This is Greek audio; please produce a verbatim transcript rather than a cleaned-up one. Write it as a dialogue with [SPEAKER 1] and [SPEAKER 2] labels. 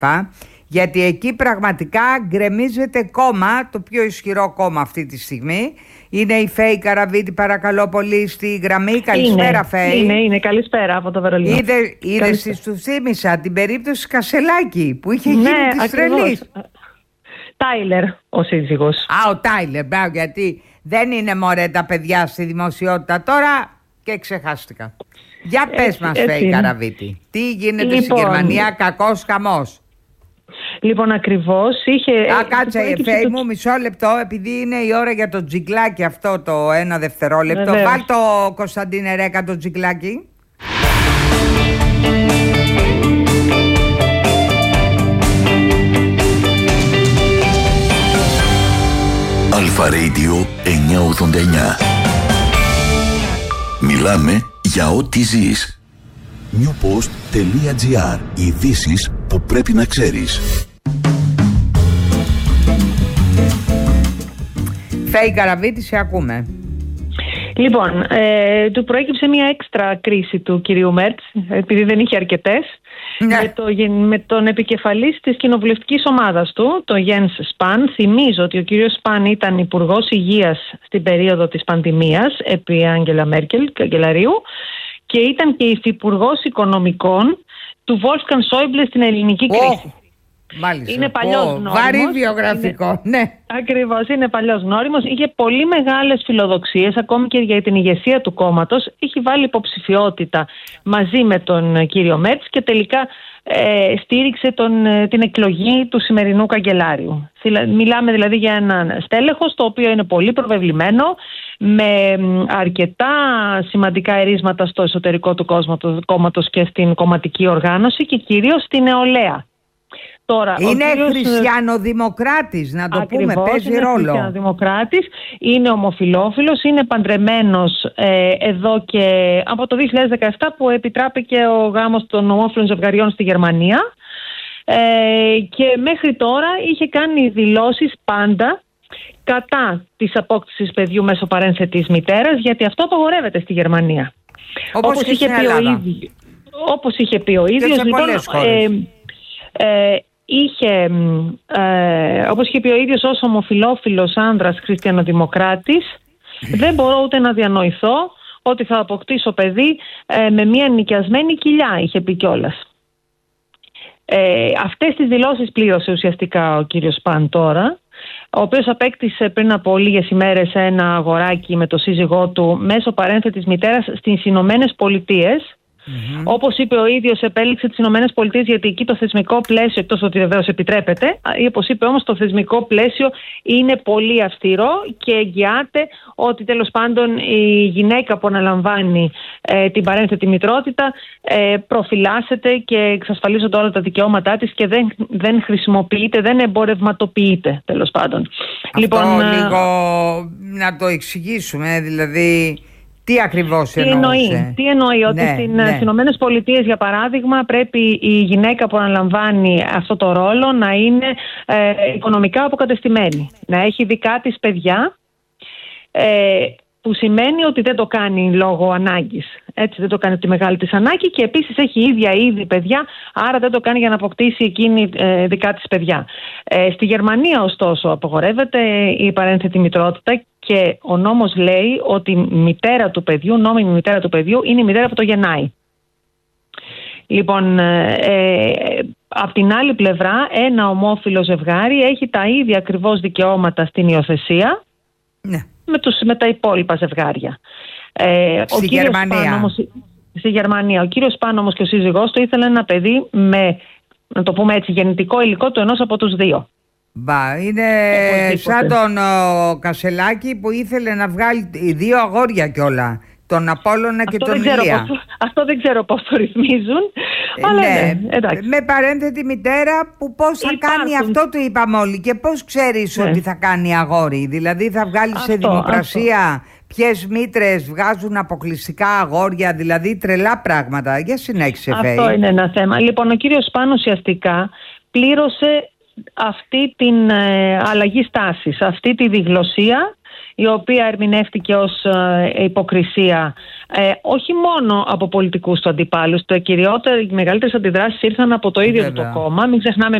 [SPEAKER 1] γιατί εκεί πραγματικά γκρεμίζεται κόμμα, το πιο ισχυρό κόμμα αυτή τη στιγμή. Είναι η Φέη Καραβίτη, παρακαλώ πολύ, στη γραμμή. Καλησπέρα, Φέη.
[SPEAKER 2] Είναι, είναι, καλησπέρα από το Βερολίνο.
[SPEAKER 1] Είδε, είδες, του θύμισα την περίπτωση Κασελάκη που είχε γίνει
[SPEAKER 2] ναι,
[SPEAKER 1] της τρελής.
[SPEAKER 2] Τάιλερ, ο σύζυγος.
[SPEAKER 1] Α, ο Τάιλερ, μπράβο, γιατί δεν είναι μωρέ τα παιδιά στη δημοσιότητα τώρα και ξεχάστηκα. Για πες έτσι, μας, Φέη Καραβίτη, τι γίνεται λοιπόν στη Γερμανία, κακός χαμός.
[SPEAKER 2] Λοιπόν, ακριβώς είχε...
[SPEAKER 1] Α, κάτσε, Φέη μου, μισό λεπτό, επειδή είναι η ώρα για το τζιγκλάκι αυτό το ένα δευτερόλεπτο. Βεβαίως. Βάλ το, Κωνσταντίνε Ρέκα, το τζιγκλάκι.
[SPEAKER 3] Αλφα Radio εννιακόσια ογδόντα εννιά. Μιλάμε για ό,τι ζεις. newpost.gr. Ειδήσεις που πρέπει να ξέρεις.
[SPEAKER 1] Φέη Καραβίτη, σε ακούμε.
[SPEAKER 2] Λοιπόν, ε, του προέκυψε μια έξτρα κρίση του κυρίου Μέρτς, επειδή δεν είχε αρκετές, ναι. με, το, με τον επικεφαλής της κοινοβουλευτικής ομάδας του, τον Γιένς Σπαν. Θυμίζω ότι ο κύριος Σπαν ήταν υπουργός υγείας στην περίοδο της πανδημίας, επί Άγγελα Μέρκελ, καγκελαρίου, και ήταν και υφυπουργός οικονομικών του Βόλφγκανγκ Σόιμπλε στην ελληνική κρίση. Oh.
[SPEAKER 1] Μάλιστα.
[SPEAKER 2] Είναι παλιός oh, γνώριμος.
[SPEAKER 1] Βαρύ βιογραφικό, είναι, ναι.
[SPEAKER 2] Ακριβώς, είναι παλιός γνώριμος. Είχε πολύ μεγάλες φιλοδοξίες, ακόμη και για την ηγεσία του κόμματος. Έχει βάλει υποψηφιότητα μαζί με τον κύριο Μέρτς και τελικά ε, στήριξε τον, την εκλογή του σημερινού καγκελάριου. Μιλάμε δηλαδή για έναν στέλεχος το οποίο είναι πολύ προβεβλημένο, με αρκετά σημαντικά ερίσματα στο εσωτερικό του κόμματος και στην κομματική οργάνωση και κυρίως στην νεολαία. Τώρα,
[SPEAKER 1] είναι
[SPEAKER 2] κύριος... χριστιανοδημοκράτης,
[SPEAKER 1] να το
[SPEAKER 2] Ακριβώς,
[SPEAKER 1] πούμε, παίζει
[SPEAKER 2] είναι
[SPEAKER 1] ρόλο.
[SPEAKER 2] Χριστιανοδημοκράτης, είναι ομοφυλόφιλος, είναι παντρεμένος ε, εδώ και από το δύο χιλιάδες δεκαεπτά που επιτράπηκε ο γάμος των ομόφυλων ζευγαριών στη Γερμανία ε, και μέχρι τώρα είχε κάνει δηλώσεις πάντα κατά της απόκτησης παιδιού μέσω παρένθετης μητέρας, γιατί αυτό απαγορεύεται στη Γερμανία.
[SPEAKER 1] Όπως, όπως, είχε, πει ο ίδιος,
[SPEAKER 2] όπως είχε πει ο ίδιος, λοιπόν, ε, ε, είχε, ε, όπως είχε πει ο ίδιος, ως ομοφυλόφιλος άνδρας χριστιανοδημοκράτης, δεν μπορώ ούτε να διανοηθώ ότι θα αποκτήσω παιδί ε, με μια νοικιασμένη κοιλιά, είχε πει κιόλας. Ε, αυτές τις δηλώσεις πλήρωσε ουσιαστικά ο κύριος Σπαν τώρα, ο οποίος απέκτησε πριν από λίγες ημέρες ένα αγοράκι με το σύζυγό του μέσω παρένθετης μητέρας στις Ηνωμένες Πολιτείες. Mm-hmm. Όπως είπε ο ίδιος, επέλεξε τις Ηνωμένες Πολιτείες γιατί εκεί το θεσμικό πλαίσιο, εκτός ότι βεβαίως επιτρέπεται, όπως είπε όμως, το θεσμικό πλαίσιο είναι πολύ αυστηρό και εγγυάται ότι τέλος πάντων η γυναίκα που αναλαμβάνει ε, την παρένθετη μητρότητα ε, προφυλάσσεται και εξασφαλίζονται όλα τα δικαιώματά της και δεν, δεν χρησιμοποιείται, δεν εμπορευματοποιείται τέλος πάντων.
[SPEAKER 1] Αυτό
[SPEAKER 2] λοιπόν,
[SPEAKER 1] λίγο να το εξηγήσουμε, δηλαδή... Τι ακριβώς
[SPEAKER 2] τι
[SPEAKER 1] εννοούσε.
[SPEAKER 2] εννοεί, τι εννοεί ότι
[SPEAKER 1] ναι,
[SPEAKER 2] στις
[SPEAKER 1] ναι.
[SPEAKER 2] Ηνωμένες Πολιτείες, για παράδειγμα, πρέπει η γυναίκα που αναλαμβάνει αυτό το ρόλο να είναι ε, οικονομικά αποκατεστημένη, να έχει δικά της παιδιά, ε, που σημαίνει ότι δεν το κάνει λόγω ανάγκης. Έτσι, δεν το κάνει τη μεγάλη της ανάγκη και επίσης έχει ίδια ήδη παιδιά, άρα δεν το κάνει για να αποκτήσει εκείνη ε, δικά της παιδιά. Ε, στη Γερμανία, ωστόσο, απαγορεύεται η παρένθετη μητρότητα και ο νόμος λέει ότι η μητέρα του παιδιού, νόμιμη μητέρα του παιδιού, είναι η μητέρα που το γεννάει. Λοιπόν, ε, απ' την άλλη πλευρά, ένα ομόφυλο ζευγάρι έχει τα ίδια ακριβώς δικαιώματα στην υιοθεσία, ναι. με, τους, με τα υπόλοιπα ζευγάρια. Ε,
[SPEAKER 1] στη,
[SPEAKER 2] ο
[SPEAKER 1] Γερμανία.
[SPEAKER 2] Σπαν, όμως, στη Γερμανία. Ο κύριος Σπαν όμως και ο σύζυγός του ήθελαν ένα παιδί με, να το πούμε έτσι, γεννητικό υλικό του ενός από τους δύο.
[SPEAKER 1] Μπα, είναι σαν τον ο, Κασελάκη που ήθελε να βγάλει δύο αγόρια κιόλα. Τον Απόλλωνα και
[SPEAKER 2] αυτό
[SPEAKER 1] τον
[SPEAKER 2] δεν
[SPEAKER 1] Ηλία.
[SPEAKER 2] Πώς, αυτό δεν ξέρω πώς το ρυθμίζουν. Ε, αλλά ναι, ναι, εντάξει.
[SPEAKER 1] Με παρένθετη μητέρα που πώς θα Υπάρχουν. κάνει αυτό, του είπαμε όλοι. Και πώς ξέρεις ναι. ότι θα κάνει αγόρι. Δηλαδή θα βγάλει αυτό, σε δημοπρασία ποιες μήτρες βγάζουν αποκλειστικά αγόρια. Δηλαδή τρελά πράγματα. Για συνέχισε, Φέη.
[SPEAKER 2] Αυτό είναι ένα θέμα. Λοιπόν, ο κύριος Σπαν ουσιαστικά πλήρωσε αυτή την ε, αλλαγή στάσης, αυτή τη διγλωσία η οποία ερμηνεύτηκε ως ε, υποκρισία, ε, όχι μόνο από πολιτικούς του αντιπάλους. Το κυριότερο, οι μεγαλύτερες αντιδράσεις ήρθαν από το ίδιο το κόμμα. Μην ξεχνάμε